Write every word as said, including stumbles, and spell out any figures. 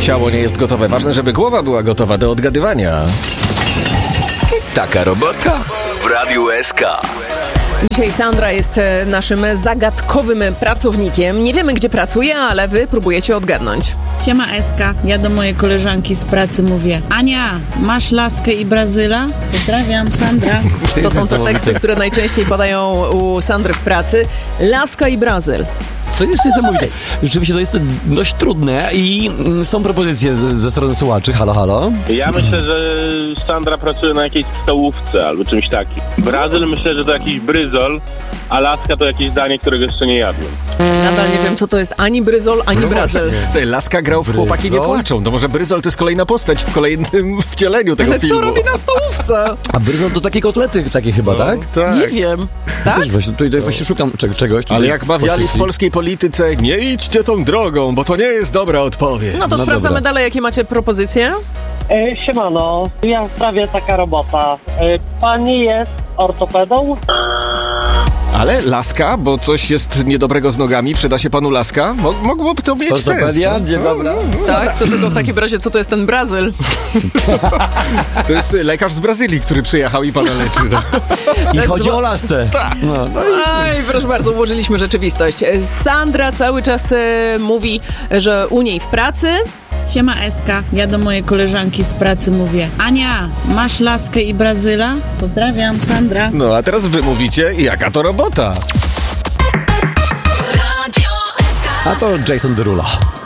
ciało nie jest gotowe. Ważne, żeby głowa była gotowa do odgadywania. Taka robota w Radiu S K. Dzisiaj Sandra jest naszym zagadkowym pracownikiem. Nie wiemy, gdzie pracuje, ale wy próbujecie odgadnąć. Siema Eska, ja do mojej koleżanki z pracy mówię: Ania, masz laskę i Brazyla? Pozdrawiam, Sandra. To są te teksty, które najczęściej padają u Sandry w pracy. Laska i Brazyl. Co jest niesamowite. Rzeczywiście to jest dość trudne i są propozycje z, ze strony słuchaczy. Halo, halo. Ja myślę, że Sandra pracuje na jakiejś stołówce albo czymś takim. Brazyl myślę, że to jakiś bryzol, a laska to jakieś danie, którego jeszcze nie jadłem. Nadal nie wiem, co to jest ani bryzol, ani No Brazyl. Ty, Laska grał w Chłopaki nie płaczą. To może Bryzol to jest kolejna postać w kolejnym wcieleniu tego Ale filmu. co robi na stołówce? A Bryzol to takie kotlety takie chyba, No, tak? tak? Nie wiem. Tak? Też właśnie, tutaj właśnie szukam czeg- czegoś. Tutaj Ale jak mawiali w poszli. polskiej polityce, nie idźcie tą drogą, bo to nie jest dobra odpowiedź. No to No sprawdzamy dobra. dalej, jakie macie propozycje. E, siemano, ja w sprawie taka robota. E, pani jest ortopedą? Ale Laska, bo coś jest niedobrego z nogami, przyda się panu Laska? Mo- mogłoby to mieć sens. Ortopedia? no. Dzień dobry. Tak, to tylko w takim razie, co to jest ten Brazyl? To jest lekarz z Brazylii, który przyjechał i pana leczy. No. I jest chodzi dwa- o lasce. No, no i... Aj, proszę bardzo, ułożyliśmy rzeczywistość. Sandra cały czas e, mówi, że u niej w pracy. Siema Eska, ja do mojej koleżanki z pracy mówię: Ania, masz laskę i Brazyla? Pozdrawiam, Sandra. no a teraz wy mówicie, jaka to robota? A to Jason Derulo.